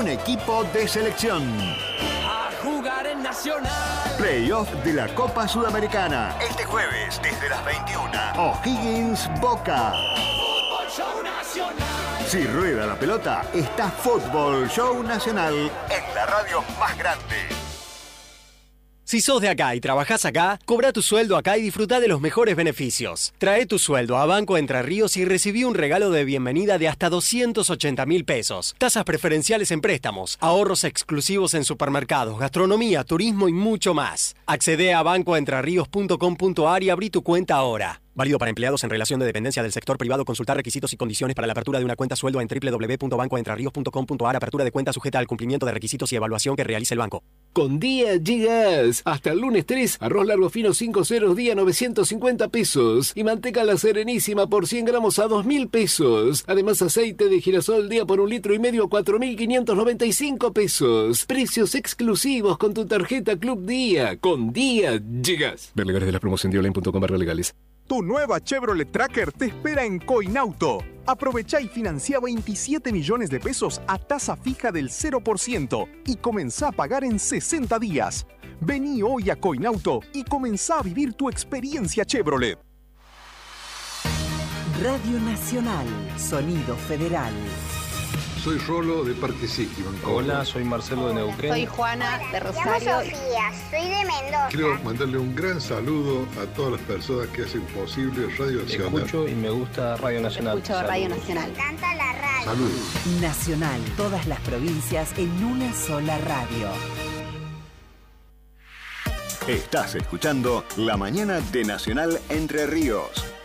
Un equipo de selección. A jugar en Nacional. Playoff de la Copa Sudamericana. Este jueves desde las 21. O'Higgins Boca. Fútbol Show Nacional. Si rueda la pelota, está Fútbol Show Nacional en la radio más grande. Si sos de acá y trabajás acá, cobra tu sueldo acá y disfruta de los mejores beneficios. Trae tu sueldo a Banco Entre Ríos y recibí un regalo de bienvenida de hasta 280.000 pesos. Tasas preferenciales en préstamos, ahorros exclusivos en supermercados, gastronomía, turismo y mucho más. Accede a bancoentrerrios.com.ar y abrí tu cuenta ahora. Válido para empleados en relación de dependencia del sector privado. Consultar requisitos y condiciones para la apertura de una cuenta sueldo en www.bancoentrerrios.com.ar. Apertura de cuenta sujeta al cumplimiento de requisitos y evaluación que realice el banco. Con Día Gigas. Hasta el lunes 3, arroz largo fino 5 ceros día 950 pesos. Y manteca La Serenísima por 100 gramos a 2.000 pesos. Además, aceite de girasol día por 1,5 litros a 4.595 pesos. Precios exclusivos con tu tarjeta Club Día. Con Día Gigas. Ver legales de la promoción dionline.com/legales. Tu nueva Chevrolet Tracker te espera en Coinauto. Aprovecha y financia 27 millones de pesos a tasa fija del 0% y comenzá a pagar en 60 días. Vení hoy a Coinauto y comenzá a vivir tu experiencia Chevrolet. Radio Nacional, Sonido Federal. Soy Rolo de Parque City, Banco. Hola, soy Marcelo de Neuquén. Soy Juana de Rosario. Soy Sofía, soy de Mendoza. Quiero mandarle un gran saludo a todas las personas que hacen posible Radio Nacional. Escucho y me gusta Radio Nacional. Escucho Radio Nacional. Me encanta la radio. Saludos. Nacional, todas las provincias en una sola radio. Estás escuchando La Mañana de Nacional Entre Ríos.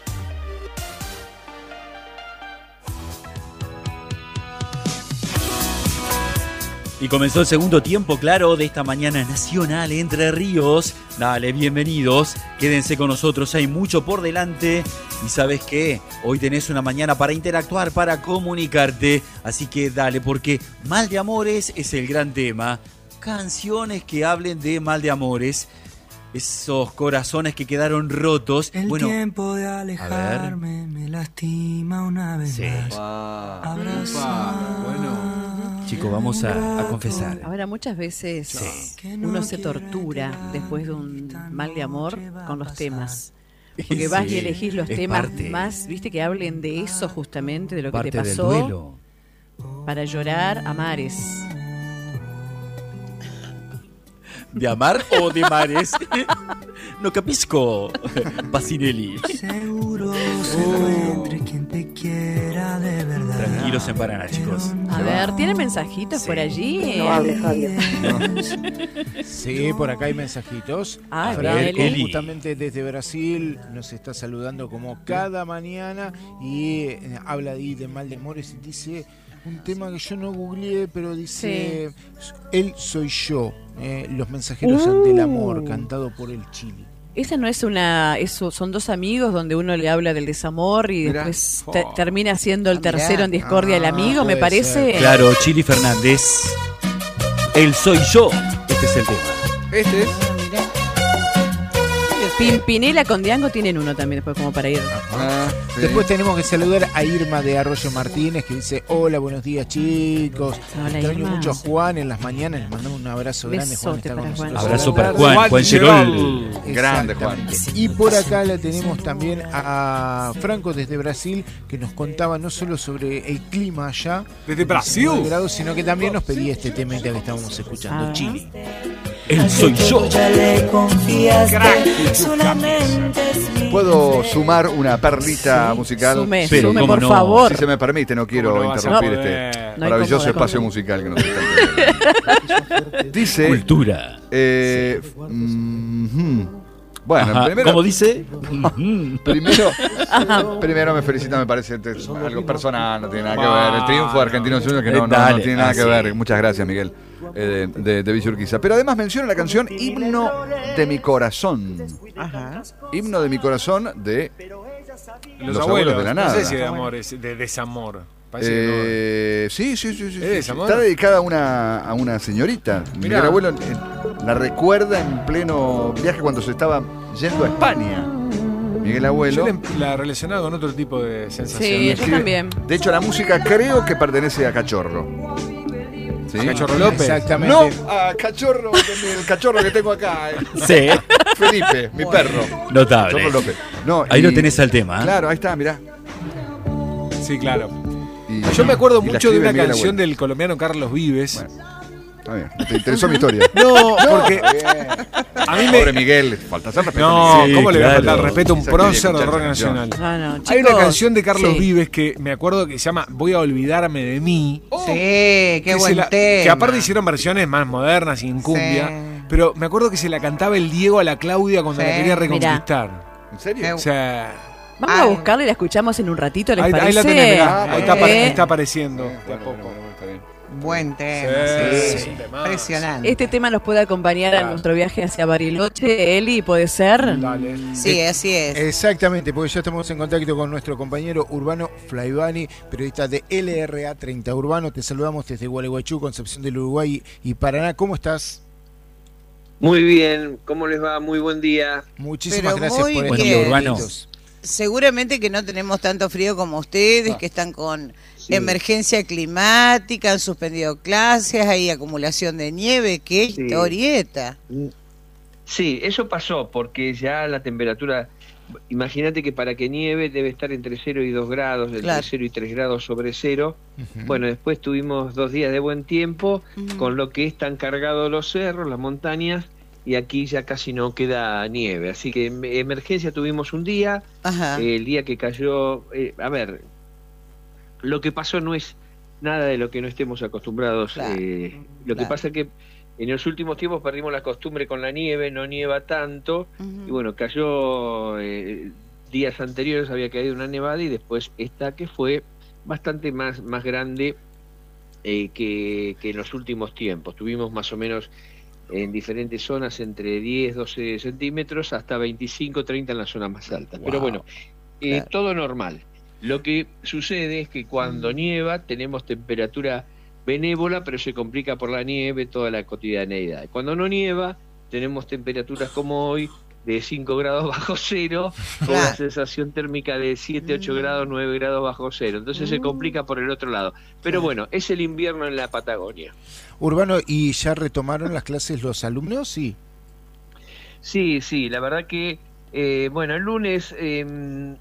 Y comenzó el segundo tiempo, claro, de esta mañana nacional Entre Ríos. Dale, bienvenidos, quédense con nosotros, hay mucho por delante. Y ¿sabes qué? Hoy tenés una mañana para interactuar, para comunicarte. Así que dale, porque mal de amores es el gran tema. Canciones que hablen de mal de amores. Esos corazones que quedaron rotos. El tiempo de alejarme me lastima una vez más. Bueno. Chicos, vamos a confesar. Ahora, muchas veces uno se tortura después de un mal de amor con los temas. Porque vas y elegís los temas más, viste, que hablen de eso justamente, de lo que te pasó. Del duelo. Para llorar a mares. ¿De amar o de mares? No capisco, Pacinelli. Seguro se encuentre quien te quiera de verdad. Tranquilos en Paraná, chicos. A ver, ¿tienen mensajitos por allí? No hables, Javier. No. Sí, por acá hay mensajitos. Eli. Justamente desde Brasil nos está saludando como cada mañana y habla ahí de mal de amores y dice un tema que yo no googleé, pero dice Él soy yo, los mensajeros ante el amor, cantado por el Chili. Esa no es son dos amigos donde uno le habla del desamor y después termina siendo el tercero en discordia el amigo, me parece. Ser. Claro, Chili Fernández. Él soy yo. Este es el tema. Este es. Pimpinela con Diango tienen uno también después como para ir. Sí. Después tenemos que saludar a Irma de Arroyo Martínez que dice hola, buenos días chicos. Hola, extraño Irma. mucho a Juan en las mañanas, les mandamos un abrazo grande. Juan está con nosotros. Abrazo para Juan Gerol. Grande Juan. Y por acá la tenemos también a Franco desde Brasil que nos contaba no solo sobre el clima allá desde Brasil, grados, sino que también nos pedía este tema que estábamos escuchando, Chile. Él soy yo. ¿Puedo sumar una perlita musical? Sume, por favor. Si se me permite, no quiero interrumpir este maravilloso espacio musical que nos está entregando. Dice... Cultura. Bueno, primero... ¿Cómo dice? primero me felicita, me parece algo personal, no tiene nada que ver. El triunfo de Argentinos Juniors que no tiene nada que ver. Muchas gracias, Miguel. De Villa Urquiza. Pero además menciona la canción Himno de mi corazón. Ajá. Himno de mi corazón de los abuelos de la nada. No sé si de amor, es de desamor. Sí. Está dedicada a una señorita. Mi abuelo la recuerda en pleno viaje cuando se estaba yendo a España. Miguel Abuelo. Yo la relacionaba con otro tipo de sensaciones. Sí, yo también. De hecho, la música creo que pertenece a Cachorro. ¿Sí? Cachorro López. Exactamente. No, Cachorro, el cachorro que tengo acá. Sí. Felipe, mi perro. Notable. Cachorro López. No, ahí lo tenés al tema. Claro, ahí está, mirá. Sí, claro. Y, yo me acuerdo y mucho de una Miguel canción Abuelo. del colombiano Carlos Vives. Bueno, está bien. ¿Te interesó mi historia? No, porque a mí me... Pobre Miguel, falta hacer respeto. No, Sí, ¿cómo le va a claro. faltar respeto a un Quizá quería prócer del escuchar rock esa canción. nacional? No, Hay una chicos, canción de Carlos sí. Vives que me acuerdo que se llama Voy a olvidarme de mí. Sí, qué que buen tema. Que aparte hicieron versiones más modernas y en cumbia. Sí. Pero me acuerdo que se la cantaba el Diego a la Claudia cuando Sí, la quería mirá. reconquistar. ¿En serio? O sea, Vamos a buscarla y la escuchamos en un ratito, ¿les ahí parece? la tenés, mirá. Ahí ¿Eh? está apareciendo. de a Bueno, poco. bueno, está bien. Buen tema, Sí, sí. sí. Impresionante. Este tema nos puede acompañar a Claro. nuestro viaje hacia Bariloche. Eli, ¿puede ser? Dale. Sí, así es. Exactamente, porque ya estamos en contacto con nuestro compañero Urbano Flaivani, periodista de LRA 30. Urbano, te saludamos desde Gualeguaychú, Concepción del Uruguay y Paraná. ¿Cómo estás? Muy bien, ¿cómo les va? Muy buen día. Muchísimas Pero gracias muy por Buen estos día, Urbano. minutitos. Seguramente que no tenemos tanto frío como ustedes, que están con emergencia climática, han suspendido clases, hay acumulación de nieve. ¡Qué historieta! Sí, eso pasó porque ya la temperatura, imagínate que para que nieve debe estar entre 0 y 2 grados, entre Claro. 0 y 3 grados sobre cero. Bueno, después tuvimos 2 días de buen tiempo, con lo que están cargados los cerros, las montañas, y aquí ya casi no queda nieve. Así que en emergencia tuvimos un día, Ajá. el día que cayó, a ver, lo que pasó no es nada de lo que no estemos acostumbrados. Claro, Lo que claro. pasa es que en los últimos tiempos perdimos la costumbre con la nieve, no nieva tanto, y bueno, cayó días anteriores, había caído una nevada, y después esta que fue bastante más grande que en los últimos tiempos. Tuvimos más o menos en diferentes zonas entre 10, 12 centímetros hasta 25, 30 en la zona más alta. Pero bueno, Claro. todo normal. Lo que sucede es que cuando nieva tenemos temperatura benévola, pero se complica por la nieve toda la cotidianeidad. Cuando no nieva, tenemos temperaturas como hoy de 5 grados bajo cero, con una sensación térmica de 7, 8 grados, 9 grados bajo cero. Entonces se complica por el otro lado. Pero bueno, es el invierno en la Patagonia. Urbano, ¿y ya retomaron las clases los alumnos? Sí. Sí, la verdad que, bueno, el lunes en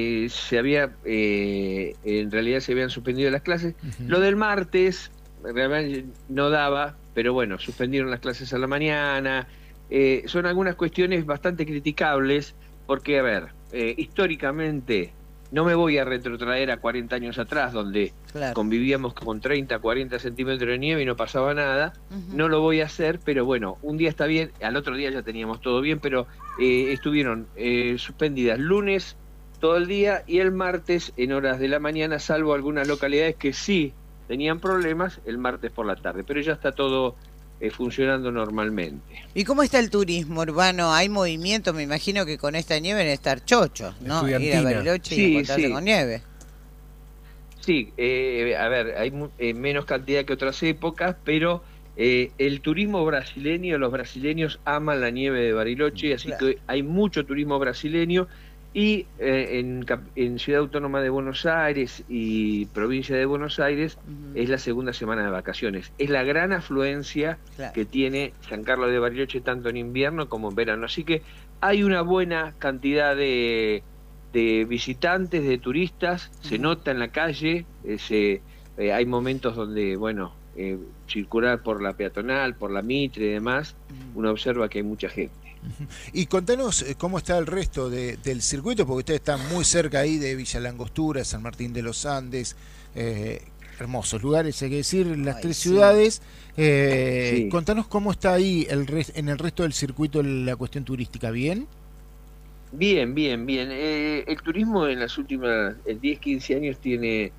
realidad se habían suspendido las clases. Lo del martes realmente no daba, pero bueno, suspendieron las clases a la mañana. Son algunas cuestiones bastante criticables, porque, a ver, históricamente no me voy a retrotraer a 40 años atrás, donde convivíamos con 30, 40 centímetros de nieve y no pasaba nada. No lo voy a hacer, pero bueno, un día está bien, al otro día ya teníamos todo bien, pero estuvieron suspendidas lunes todo el día y el martes en horas de la mañana, salvo algunas localidades que sí tenían problemas el martes por la tarde, pero ya está todo funcionando normalmente. ¿Y cómo está el turismo urbano? ¿Hay movimiento? Me imagino que con esta nieve deben estar chochos, ¿no? Ir a Bariloche y encontrarse con nieve. Sí, a ver, hay menos cantidad que otras épocas, pero el turismo brasileño, los brasileños aman la nieve de Bariloche, así que hay mucho turismo brasileño. Y en Ciudad Autónoma de Buenos Aires y Provincia de Buenos Aires es la segunda semana de vacaciones. Es la gran afluencia que tiene San Carlos de Bariloche tanto en invierno como en verano. Así que hay una buena cantidad de visitantes, de turistas, se nota en la calle, hay momentos donde, bueno, circular por la peatonal, por la Mitre y demás, uno observa que hay mucha gente. Y contanos cómo está el resto del circuito, porque ustedes están muy cerca ahí de Villa Langostura, San Martín de los Andes, hermosos lugares, hay que decir, las tres ciudades. Contanos cómo está ahí en el resto del circuito la cuestión turística, ¿bien? Bien. El turismo en las últimas 10, 15 años tiene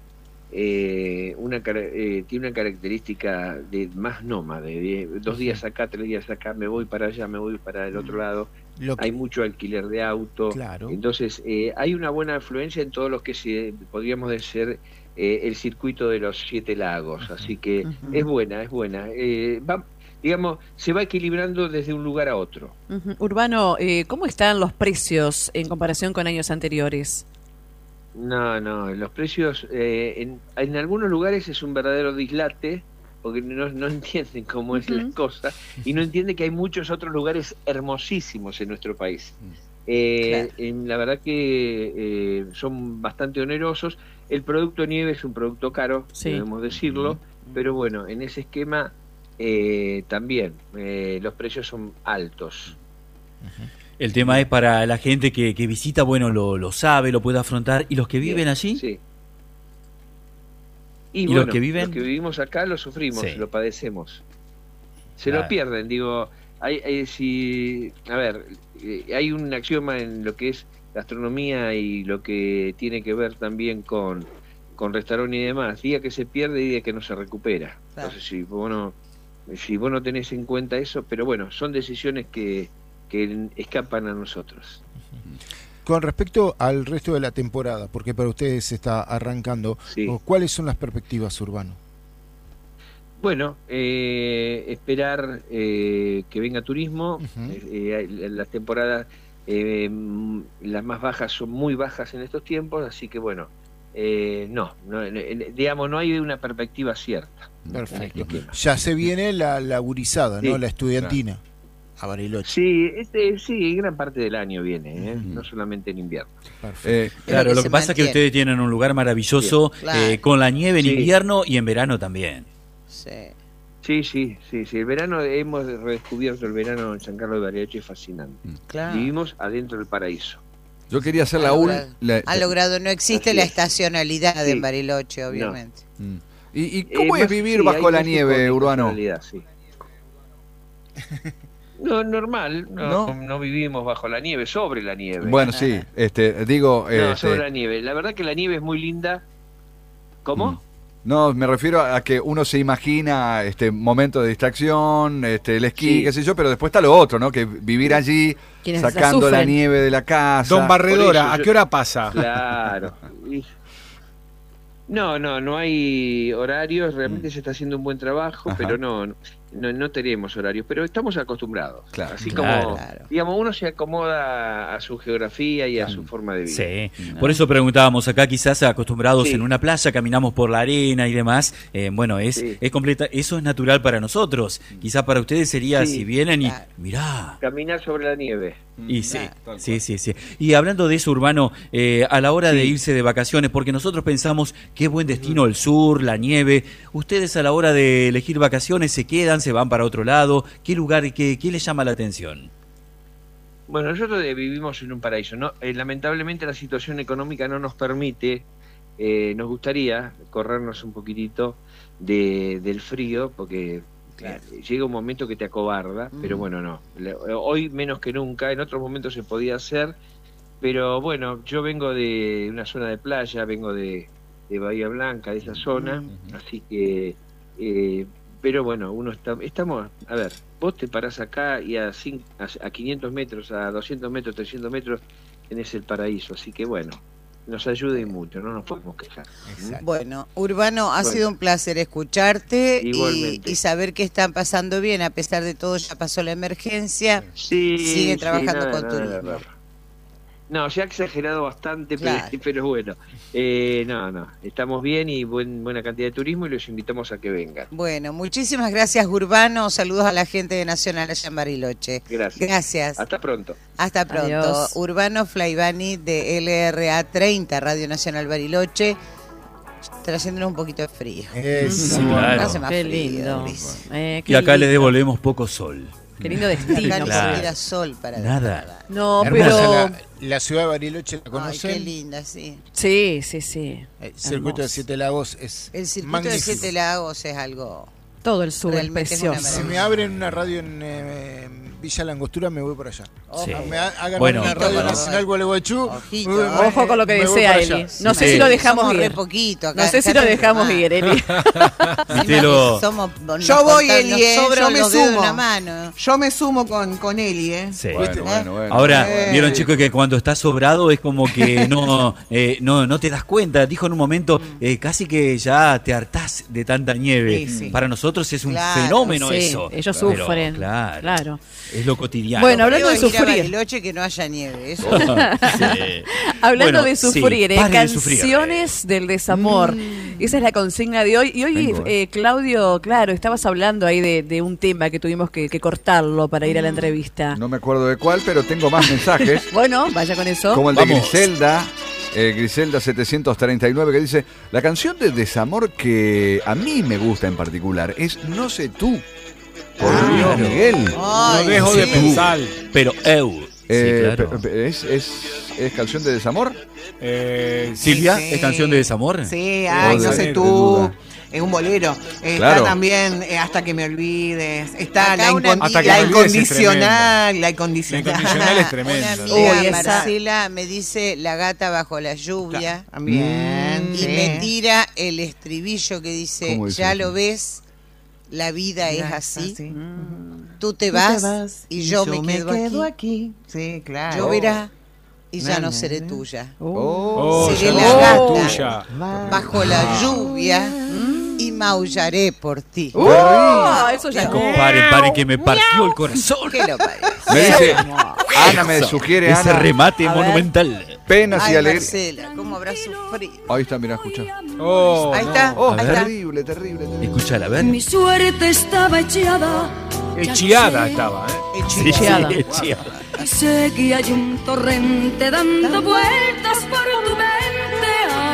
una característica de más nómade, 2 días acá, 3 días acá, me voy para allá, me voy para el otro lado. Hay mucho alquiler de auto, entonces hay una buena afluencia en todos los que podríamos decir el circuito de los 7 lagos, así que es buena. Digamos, se va equilibrando desde un lugar a otro. Urbano, ¿cómo están los precios en comparación con años anteriores? No, los precios en algunos lugares es un verdadero dislate, porque no entienden cómo es la cosa y no entienden que hay muchos otros lugares hermosísimos en nuestro país. La verdad que son bastante onerosos. El producto nieve es un producto caro, debemos decirlo, pero bueno, en ese esquema también los precios son altos. El tema es para la gente que visita, bueno, lo sabe, lo puede afrontar, y los que viven allí. Sí. ¿Y bueno, los que viven? Los que vivimos acá lo sufrimos, lo padecemos. Se lo pierden, digo. Hay un axioma en lo que es gastronomía y lo que tiene que ver también con restaurante y demás. Día que se pierde y día que no se recupera. Claro. Entonces, si vos no tenés en cuenta eso, pero bueno, son decisiones que escapan a nosotros. Con respecto al resto de la temporada, porque para ustedes se está arrancando, ¿cuáles son las perspectivas, Urbano? Bueno, esperar que venga turismo. Las temporadas las más bajas son muy bajas en estos tiempos, así que bueno, digamos, no hay una perspectiva cierta. Perfecto. Ya se viene la gurizada, ¿no? La estudiantina. Claro. A Bariloche. Sí, gran parte del año viene, no solamente en invierno. Claro, lo que pasa es que ustedes tienen un lugar maravilloso, con la nieve en invierno y en verano también. Sí. El verano, hemos redescubierto el verano en San Carlos de Bariloche, es fascinante. Vivimos adentro del paraíso. Yo quería hacer ha logrado, no existe la estacionalidad en Bariloche, obviamente. ¿Y cómo es vivir bajo la nieve, Urbano? No, normal, no vivimos bajo la nieve, sobre la nieve. Bueno, sí, digo... sobre la nieve. La verdad que la nieve es muy linda. ¿Cómo? No, me refiero a que uno se imagina momento de distracción, el esquí, qué sé yo, pero después está lo otro, ¿no? Que vivir allí, sacando la nieve de la casa. Don Barredora, ¿a qué hora pasa? Claro. No hay horarios, realmente se está haciendo un buen trabajo, pero no tenemos horarios, pero estamos acostumbrados. Claro. Así como, digamos, uno se acomoda a su geografía y a su forma de vida. Sí, por eso preguntábamos acá, quizás acostumbrados en una playa, caminamos por la arena y demás, bueno, es completa, eso es natural para nosotros, quizás para ustedes sería si vienen y mirá. Caminar sobre la nieve. Y sí. Y hablando de eso, Urbano, a la hora de irse de vacaciones, porque nosotros pensamos qué buen destino el sur, la nieve, ustedes a la hora de elegir vacaciones se quedan, se van para otro lado, ¿qué lugar, qué les llama la atención? Bueno, nosotros vivimos en un paraíso, ¿no? Lamentablemente la situación económica no nos permite, nos gustaría corrernos un poquitito del frío, porque llega un momento que te acobarda, pero bueno, no. Hoy menos que nunca, en otros momentos se podía hacer, pero bueno, yo vengo de una zona de playa, vengo de Bahía Blanca, de esa zona, así que... pero bueno, estamos, a ver, vos te parás acá y a 500 metros, a 200 metros, 300 metros, tenés el paraíso, así que bueno, nos ayuda y mucho, no nos podemos quejar. Bueno, Urbano, ha sido un placer escucharte y saber que están pasando bien, a pesar de todo, ya pasó la emergencia, sigue trabajando con turismo. No, se ha exagerado bastante, pero bueno, estamos bien y buena cantidad de turismo y los invitamos a que vengan. Bueno, muchísimas gracias, Urbano, saludos a la gente de Nacional allá en Bariloche. Gracias. Hasta pronto. Hasta pronto. Adiós. Urbano Flaivani de LRA 30, Radio Nacional Bariloche, trayéndonos un poquito de frío. Hace más lindo. Y acá le devolvemos poco sol. Qué lindo destino. Acá no se tira sol para nada. No, pero... La ciudad de Bariloche, ¿la conocen? Ay, qué linda, sí. Sí. El circuito de Siete Lagos es El circuito magnífico. de Siete Lagos es algo... Todo el sur es precioso. Si me abren una radio en Villa Langostura, me voy por allá. Sí. Me hagan una radio nacional Gualeguaychú. Ojo con lo que desea Eli. No sé si lo dejamos ir. Poquito acá, no sé si lo dejamos ir, Eli. Yo voy, Eli, yo me sumo con Eli, Sí. Bueno. Ahora, vieron, chicos, que cuando está sobrado es como que no te das cuenta. Dijo en un momento, casi que ya te hartás de tanta nieve. Para nosotros es un fenómeno eso. Ellos sufren. Claro. Es lo cotidiano. Bueno, hablando de Ir a sufrir. Bariloche que no haya nieve. Eso. Hablando Bueno, de sufrir, pare de canciones del desamor. Esa es la consigna de hoy. Y hoy, Claudio, claro, estabas hablando ahí de un tema que tuvimos que cortarlo para ir a la entrevista. No me acuerdo de cuál, pero tengo más mensajes. Bueno, vaya con eso. Como el de Griselda. Griselda 739, que dice: la canción de desamor que a mí me gusta en particular es No sé tú, por Dios, Miguel. No dejo de pensar. Pero claro. ¿Es canción de desamor? Silvia, Sí. ¿es canción de desamor? Sí, ay, no sé tú. Es un bolero. Claro. Está también Hasta que me olvides. Está Acá la, una Hasta que la me olvides es incondicional. La La incondicional. incondicional es Una tremenda. amiga, Uy, esa- Marcela, me dice La gata bajo la lluvia. También. Y sí. me tira el estribillo que dice, ¿Cómo dice ya eso? lo ves, la vida es Ya, así. así. Tú te Tú vas, y yo me quedo aquí. Sí, claro. Lloverá y ya Na, no na, seré na. tuya. Oh, Seré ya la no gata es tuya. bajo la lluvia y maullaré por ti. Eso ya Paren, que me partió el corazón. ¿Qué lo parece? Me dice, Ana me sugiere, Ese Ana, remate monumental. penas y Ay, alegrías. Marcela, ¿cómo habrá sufrido? Ahí está, mirá, escucha. Oh, Ahí está, Oh, ahí está. terrible, terrible. Escuchala, a ver. Mi suerte estaba echada. Echiada estaba, Sí, Chiada. chiada. Y sé que hay un torrente dando vueltas por tu mente,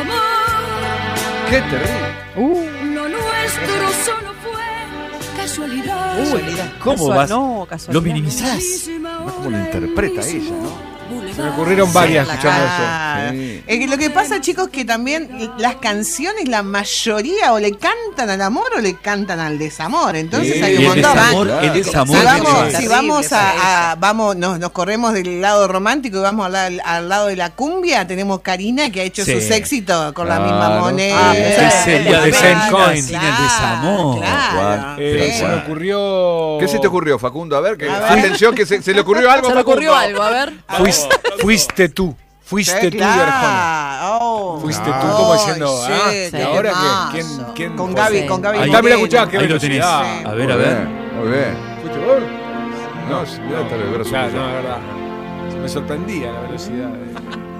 amor. Qué terrible. Lo nuestro solo fue casualidad. ¿Cómo vas? No, casualidad. Lo minimizás. ¿Cómo lo interpreta ella, no? Se me ocurrieron varias escuchando Ah, eso. Sí. es que lo que pasa, chicos, que también las canciones, la mayoría o le cantan al amor o le cantan al desamor. Entonces Sí, hay Y un el montón. desamor, Claro. el desamor. Si vamos, de- si vamos Terrible para vamos, nos corremos del lado romántico y vamos al lado de la cumbia, tenemos Karina que ha hecho Sí. sus éxitos con la Claro. misma moneda. ¿Qué sería de Saint Saint Coin? sin el desamor? Claro. Se me ocurrió. ¿Qué se te ocurrió, Facundo? A ver, que, A ver. atención, que se le ocurrió algo, Se le ocurrió Facundo. algo, a ver. Fuiste tú. Fuiste tú de Arjona. Claro. Oh. Fuiste tú como diciendo, Ay, ah, sí, ¿y ahora temazo. quién Con fue? Gaby, con Gaby. Ahí está, mira, Moreno. escuchá, qué Ahí lo tenés. velocidad. A ver, a ver. Muy bien. ¿Fuiste vos? No, sí, ya está el brazo Claro, cruzado. no, es verdad. Me sorprendía la velocidad.